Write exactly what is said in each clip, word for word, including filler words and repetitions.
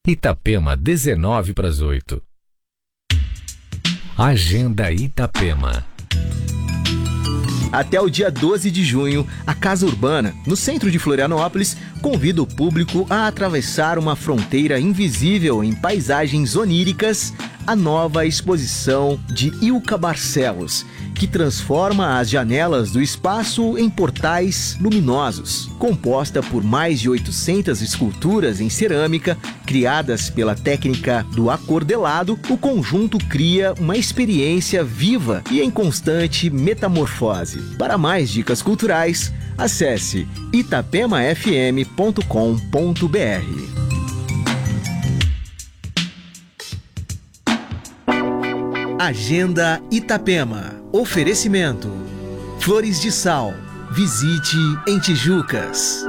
Itapema, dezenove para as oito. Agenda Itapema. Até o dia doze de junho, a Casa Urbana, no centro de Florianópolis, convida o público a atravessar uma fronteira invisível em paisagens oníricas, a nova exposição de Ilka Barcelos, que transforma as janelas do espaço em portais luminosos. Composta por mais de oitocentas esculturas em cerâmica, criadas pela técnica do acordelado, o conjunto cria uma experiência viva e em constante metamorfose. Para mais dicas culturais, acesse itapema f m ponto com ponto b r. Agenda Itapema. Oferecimento: Flores de Sal. Visite em Tijucas.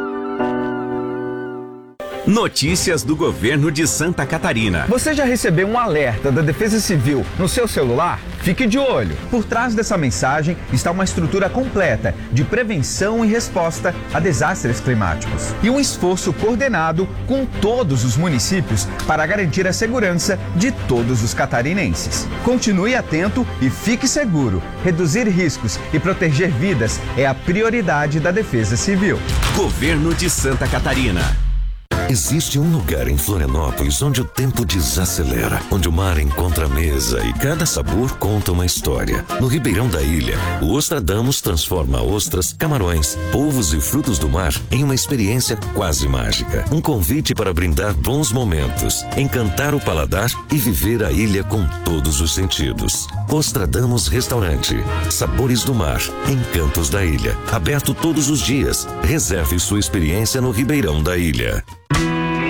Notícias do governo de Santa Catarina. Você já recebeu um alerta da Defesa Civil no seu celular? Fique de olho. Por trás dessa mensagem está uma estrutura completa de prevenção e resposta a desastres climáticos. E um esforço coordenado com todos os municípios para garantir a segurança de todos os catarinenses. Continue atento e fique seguro. Reduzir riscos e proteger vidas é a prioridade da Defesa Civil. Governo de Santa Catarina. Existe um lugar em Florianópolis onde o tempo desacelera, onde o mar encontra a mesa e cada sabor conta uma história. No Ribeirão da Ilha, o Ostradamus transforma ostras, camarões, polvos e frutos do mar em uma experiência quase mágica. Um convite para brindar bons momentos, encantar o paladar e viver a ilha com todos os sentidos. Ostradamus Restaurante. Sabores do mar, encantos da ilha. Aberto todos os dias. Reserve sua experiência no Ribeirão da Ilha.